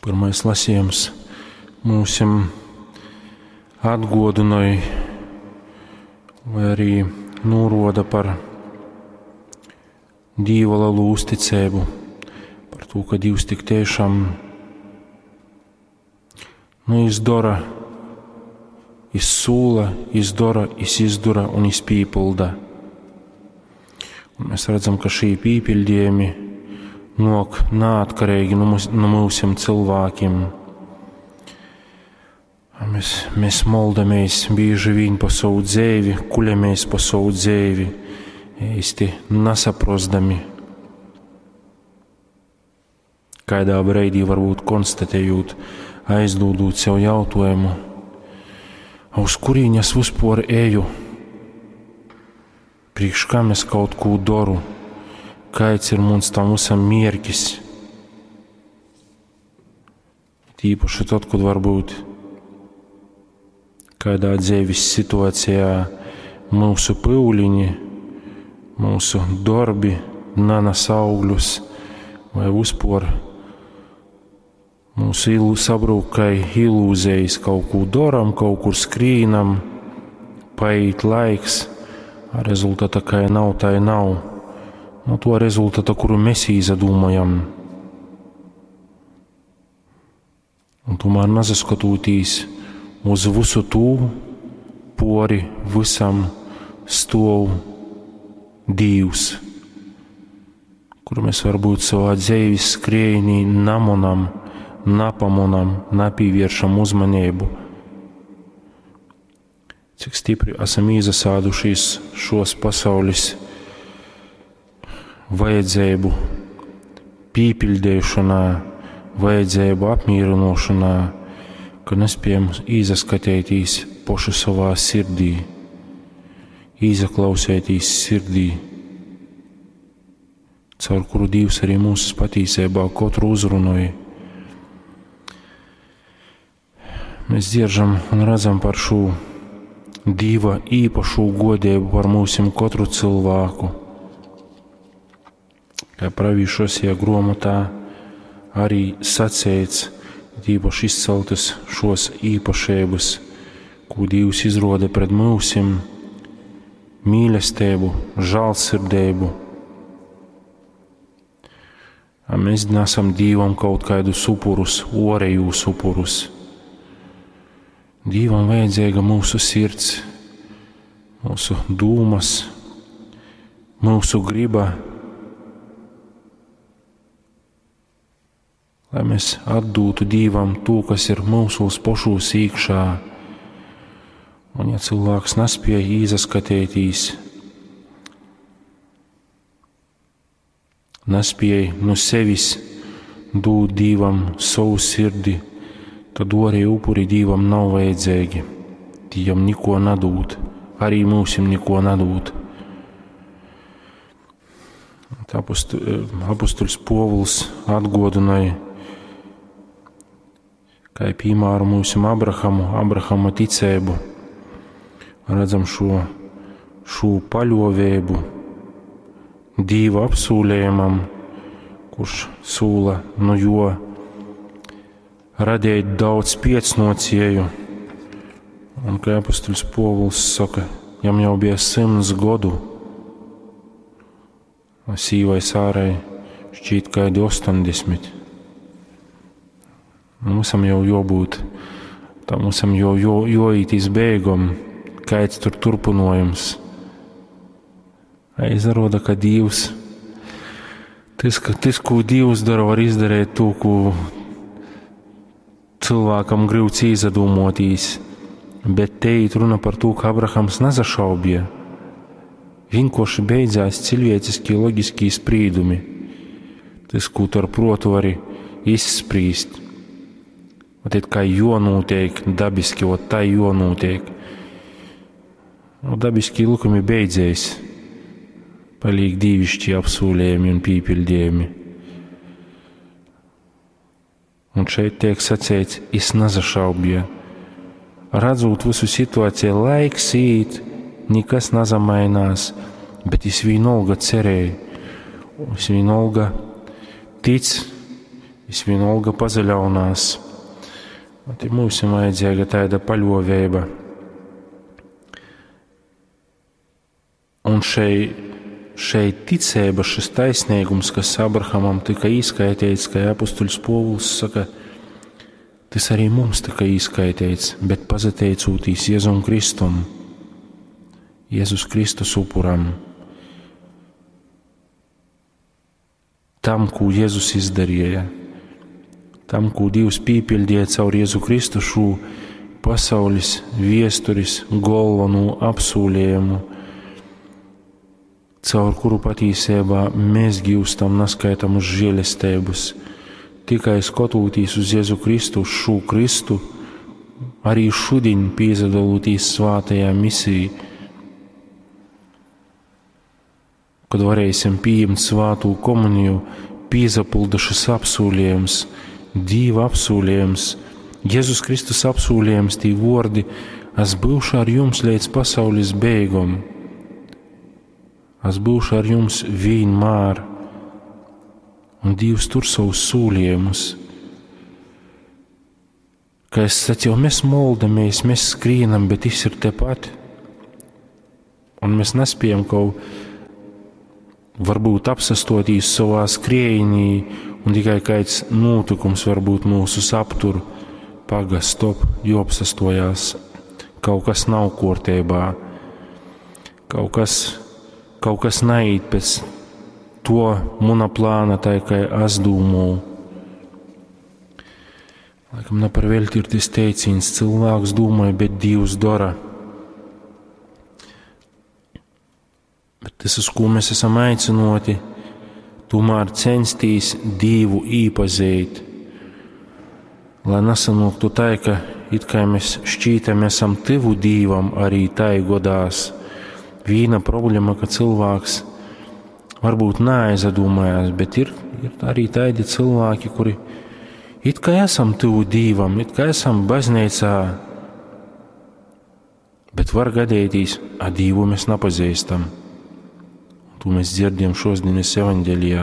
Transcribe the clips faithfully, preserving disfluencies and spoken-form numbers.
Pirmais lasījums mūsim atgodinoja vai arī nūroda par Dīva lielu uzticību, par to, ka Dievs tik tiešām nu, izdara, izsūla, izdara, izdara un izpīpilda. Un mēs redzam, ka šī pīpildījumi nok neatkarīgi no mūsiem cilvēkiem. Mēs, mēs moldamies bieži vien pa savu dzēvi, kuļamies pa savu dzēvi, īsti nesaprostami. Kādā breidī varbūt konstatējot, aizdodot sev jautājumu, uz kurīņ es vispār eju, priekš kam es kaut ko daru, kāds ir mums tam visam mērķis. Tīpaši tad, kad varbūt kādā dzīves situācijā mūsu pūliņi, mūsu darbi nenes augļus vai vispār mūsu ilu sabrūk kā ilūzijas, kaut ko daram, kaut kur skrīnam, paiet laiks, a rezultāta kā nav, tā nav. No to rezultāta, kuru mēs izdomājam. Un tomēr nesaskatoties uz visu to, pori visam stov Dievs, kur mēs varbūt savā dzīves skrējienī namonam, napamonam, napīvēršam uzmanību. Cik stipri esam izasādušies šos pasaules vajadzību pīpildēšanā, vajadzību apmierinošanā, ka nespējam izaskatēties poši savā sirdī, izaklausēties sirdī, caur kuru Dievs arī mūsu patīsībā katru uzrunoja. Mēs dzirdzam un redzam par šo Dieva īpašu godību par mūsim katru cilvēku. Kā pravīšosie grāmatā arī sacēts, īpaši izceltas šos īpašības, ko Dievs izroda pret mūsim, mīlestību, žēlsirdību. Mēs nesam Dievam kaut kādus upurus, orejus upurus. Dievam vajadzīga mūsu sirds, mūsu dūmas, mūsu griba, lai mēs atdūtu Dievam to, kas ir mūsos pašos iekšā. Un ja cilvēks nespēja izaskatēties, nespēja no sevis dūt Dievam savu sirdi, tad arī upuri Dievam nav vajadzīgi. Dievam neko nedūt, arī mūsim neko nedūt. Apostols Povuls atgodināja, kā piemēru mūsim Abrahamu, Abrahama ticību. Redzam šo, šo paļovēbu Dieva apsūlējumam, kurš sūla no jo radīt daudz piecnocieju. Un kā apostols Povuls saka, jam jau bija simts godu, sīvai Sārai šķīt kādi ostoņdesmit. Mūsam jau jābūt, tā mūsam jau jāītīs beigam, kāds tur turpinājums. Aizaroda, ka Dievs, tas, ka tas, ko Dievs dara, var izdarīt to, ko cilvēkam grūts izdomāties, bet te ir runa par to, ka Abrahams nezašaubīja. Vienkārši beidzās cilvēciskie loģiskie sprīdumi. Tas, ko ar protu var izsprīst. Ot, kā jānotiek dabiski, ot tā jānotiek. Un dabiski likumi beidzēs. Paliek dievišķi apsūlējumi un pīpildījumi. Un šeit tiek sacēts, es nezašaubīju. Redzot visu situāciju, laiks īt, nekas nezamainās, bet es vienalga cerēju. Es vienalga tic es vienalga pazaļaunās. Te mums ir vajadzīga tāda paļovēba. Un šai, šai ticēba, šis taisnīgums, kas Abrahamam tika izskaitīts, kā apustuļs Pāvils saka, tas arī mums tika izskaitīts, bet pazateicūtīs Jēzum Kristum, Jēzus Kristus upuram. Tam, ko Jēzus izdarīja, tam, ko Dievs pīpildīja caur Jēzu Kristu šo pasaules viesturis galveno apsūlējumu, caur kuru patīsībā mēs gūstam naskaitamus žēlestības, tikai skatoties uz Jēzu Kristu, uz šo Kristu, arī šodien piedalīties svātajā misijā, kad varēsim pieņemt svātu komuniju, piezapilda šis apsūlējums, Dieva apsūlējums, Jēzus Kristus apsūlējums, tī vordi, es būšu ar jums līdz pasaules beigām. Es būšu ar jums vienmēr. Un Dievs tur savus sūlījumus. Kā es sacīju, mēs moldamies, mēs skrīnam, bet viņš ir tepat. Un mēs nespējam kaut varbūt apsastotīs savā skrējienī, un tikai kāds notikums varbūt mūsu aptur. Paga, stop, jo apsastojās. Kaut kas nav kārtībā. Kaut kas, kaut kas neiet pēc to muna plāna, tā kā es domāju. Laikam ne par velti ir tas teiciens, cilvēks domāja, bet Dievs dara. Bet tas, uz ko mēs esam aicinoti, tomēr censties Dievu īpazīt, lai nesanāktu tā, ka it kā mēs šķītam esam tuvu Dievam, arī tai godās. Viena problēma, ka cilvēks varbūt neaizdomājās, bet ir, ir arī tādi cilvēki, kuri it kā esam tuvu Dievam, it kā esam baznīcā, bet var gadīties, a Dievu mēs nepazīstam. To mēs dzirdam šodienas evaņģēlijā.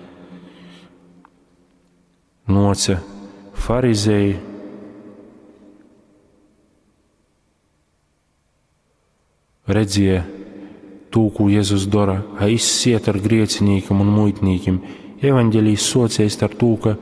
Noca farizēji, redzēja to, ko Jēzus dara, aizsiet ar griecinīkiem un muitnīkiem. Evaņģēlijs socēs ar to, ka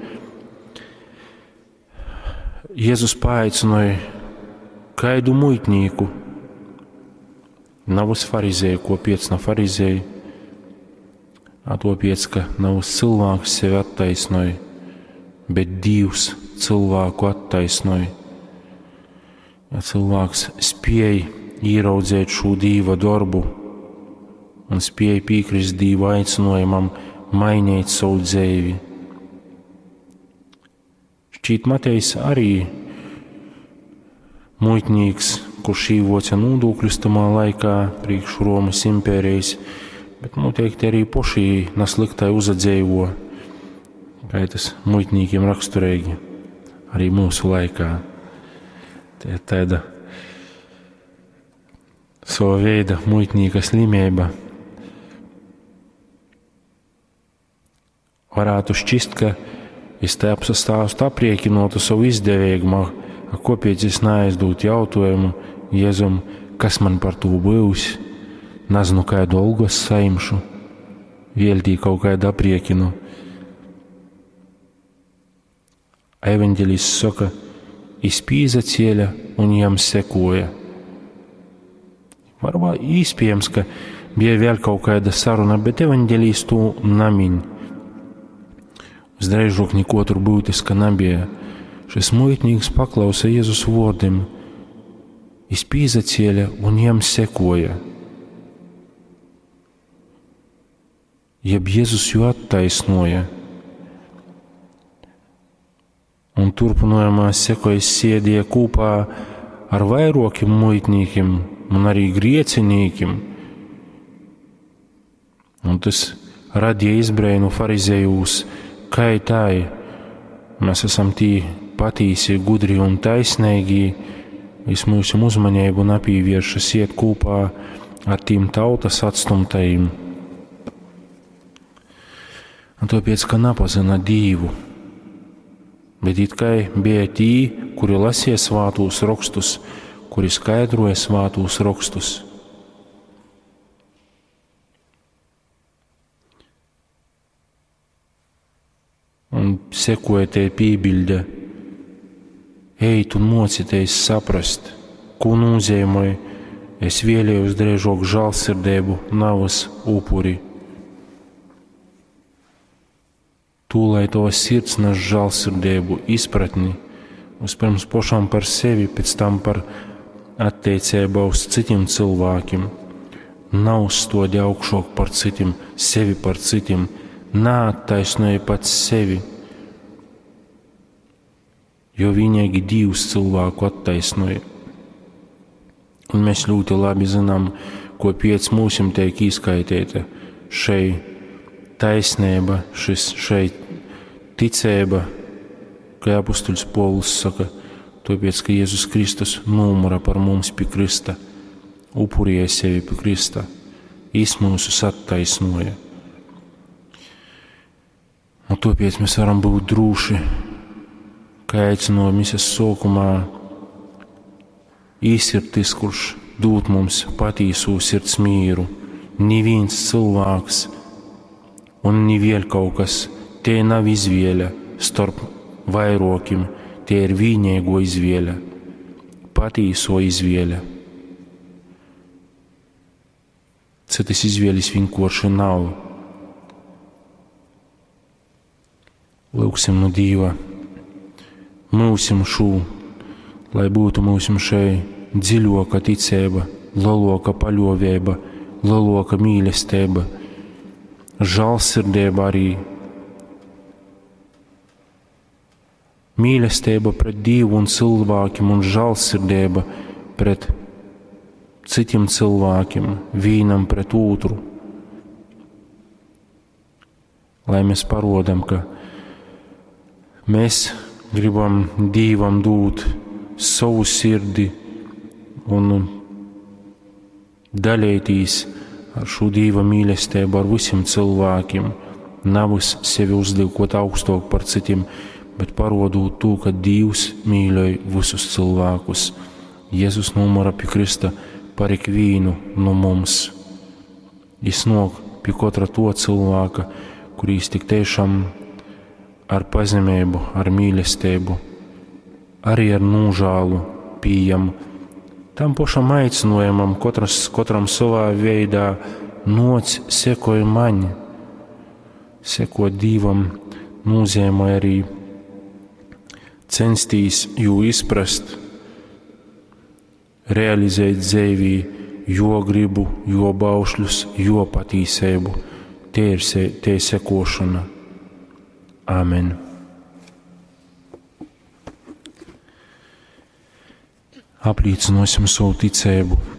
Jēzus paaicināja kādu muitnīku. Nav uz farizēju, ko piec no farizēju. Atopēc, ka nav cilvēks sevi attaisnoja, bet Dievs cilvēku attaisnoja. Ja cilvēks spēja ieraudzēt šo Dieva darbu un spēja piekrist Dieva aicinājumam mainīt savu dzīvi. Šķīt Matejs arī muitnīgs, kurš īvoca nodokļus tamā laikā priekš Romas impērijas, bet noteikti arī pošī nasliktai uzadzējo, kā tas muitnīkiem raksturīgi, arī mūsu laikā. Tā ir tāda sava veida muitnīka slimība. Varētu šķist, ka es te apsastāstu apriekinotu savu izdevīgumu, kāpēc es neaizdot jautājumu Jēzum, kas man par to būs. Nezinu, kādu algos saimšu, vieltī kaut kādu apriekinu. Evaņģēlis saka, izpīza ceļa un jām sekoja. Varbūt iespējams, ka bija vēl kaut kāda saruna, bet evaņģēlis to namiņ. Uzreižok neko tur būtiska nebija. Šis muitnīgs paklausa Jēzus vārdiem, izpīza ceļa un jām sekoja. Jeb Jēzus jau attaisnoja. Un turpinājumā sekojas sēdīja kopā ar vairākiem muitnīkiem un arī griecinīkiem. Un tas radīja izbrēnu farizējus, kā tai mēs esam tī patīsi, gudri un taisnīgi, visu mūsu uzmanību un apīvēršas iet kopā ar tīm tautas atstumtajiem. Un tāpēc, ka nepazina Dievu, bet it kā bija tī, kuri lasīja svātūs rakstus, kuri skaidroja svātūs rakstus. Un sekoja te pībilde, ejt un mocieties saprast, ko nozīmē es vēlējos drēžok žēlsirdību navas upuri. Tūlai tavas sirds nes žēlsirdību, izpratni, vispirms pašam par sevi, pēc tam par attiecībā uz citiem cilvēkiem. Nav stodi augšāk par citiem, sevi par citiem, neattaisnoja pats sevi, jo vienīgi Dievs cilvēku attaisnoja. Un mēs ļoti labi zinām, ko pēc mūsim tiek izskaitīta šai taisnība, šis šai ticība, kā apustuļs Povuls saka, tāpēc, ka Jēzus Kristus numura par mums pie krista, upurēja sevi pie krista, Viņš mūsus attaisnoja. Un tāpēc mēs varam būt droši, ka aicinājuma misijas sākumā īsirtis, kurš dod mums patīsu sirds mīru, neviens cilvēks un neviel kaut kas, tie nav izvēle starp vairākiem, tie ir vienīgo izvēle, patīso izvēle. Citas izvēles vienkārši nav. Lūksim no Dieva, mūsim šū, lai būtu mūsim šai dziļāka ticība, lielāka paļāvība, lielāka mīlestība, žēlsirdība arī. Mīlestība pret Dievu un cilvēkiem un žēlsirdība pret citiem cilvēkiem, vienam pret otru. Lai mēs parodam, ka mēs gribam Dievam dot savu sirdi un dalīties ar šo Dieva mīlestību ar visiem cilvēkiem, nevis sevi uzliekot augstāk par citiem, bet parodot to, ka Dievs mīlēja visus cilvēkus. Jēzus numura pie krista par ikvienu no mums. Viņš nāk pie katra to cilvēka, kurīs tik tiešām ar pazemību, ar mīlestību, arī ar nožēlu pieejam tam pašam aicinājumam, katras, katram savā veidā noc sekoja man. Sekot Dievam nozīmē arī censties jū izprast, realizēt dzīvī, jo gribu, jo baušļus, jo patīsību. Tie ir se, tie sekošana. Āmen. Apliecinosim savu ticību